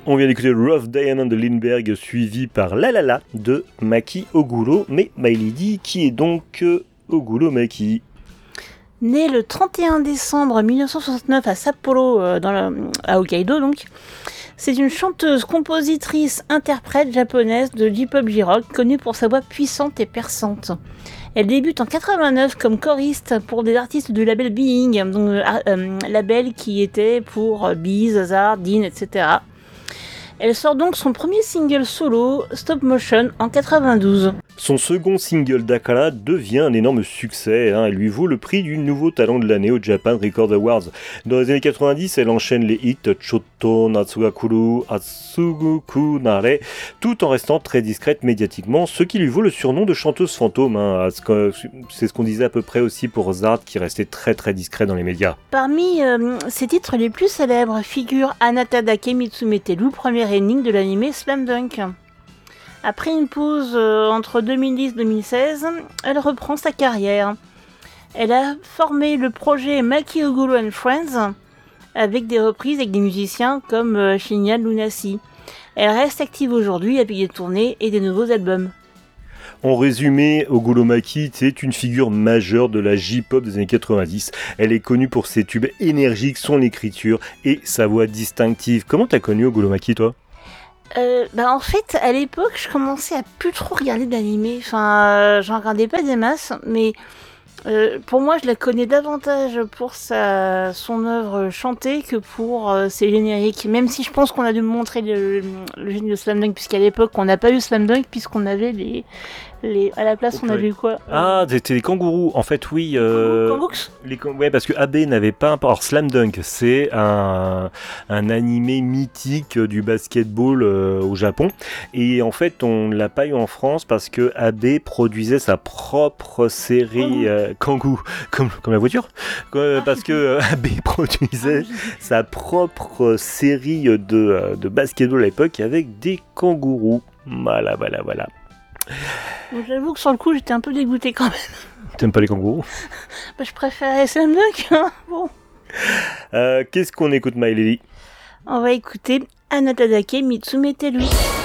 On vient d'écouter Rough Diamond de Lindbergh suivi par La La La de Maki Oguro. Mais My Lady, qui est donc Oguro Maki? Née le 31 décembre 1969 à Sapporo, à Hokkaido donc, c'est une chanteuse, compositrice, interprète japonaise de J-pop J-rock, connue pour sa voix puissante et perçante. Elle débute en 89 comme choriste pour des artistes du label Being, donc, label qui était pour Bee, Zaza, Dean, etc. Elle sort donc son premier single solo, Stop Motion, en 92. Son second single Dakara devient un énorme succès, elle lui vaut le prix du nouveau talent de l'année au Japan Record Awards. Dans les années 90, elle enchaîne les hits Chotto, Natsugakuru, Atsuguku Nare, tout en restant très discrète médiatiquement, ce qui lui vaut le surnom de chanteuse fantôme. C'est ce qu'on disait à peu près aussi pour Zard, qui restait très très discret dans les médias. Parmi ses titres les plus célèbres figure Anatadake Mitsumeteru, première énigme de l'anime Slam Dunk. Après une pause entre 2010 et 2016, elle reprend sa carrière. Elle a formé le projet Maki Oguro and Friends avec des reprises avec des musiciens comme Shinya Lunasi. Elle reste active aujourd'hui avec des tournées et des nouveaux albums. En résumé, Oguro Maki est une figure majeure de la J-pop des années 90. Elle est connue pour ses tubes énergiques, son écriture et sa voix distinctive. Comment t'as connu Oguro Maki, toi ? En fait, à l'époque, je commençais à plus trop regarder d'animé. Enfin, j'en regardais pas des masses, mais pour moi, je la connais davantage pour son œuvre chantée que pour ses génériques. Même si je pense qu'on a dû me montrer le génie de Slam Dunk, puisqu'à l'époque, on n'a pas eu Slam Dunk, puisqu'on avait à la place, on avait eu quoi c'était les kangourous. En fait, oui. Ouais, parce que AB n'avait pas un. Alors, Slam Dunk, c'est un animé mythique du basketball au Japon. Et en fait, on ne l'a pas eu en France parce que AB produisait sa propre série Kangoo, comme la voiture. Parce que AB produisait sa propre série de basketball à l'époque avec des kangourous. Voilà. Donc, j'avoue que sur le coup, j'étais un peu dégoûtée quand même. T'aimes pas les kangourous ? Je préfère Slam Dunk. Bon. Qu'est-ce qu'on écoute, My Lady ? On va écouter Anatadake Mitsumeteru.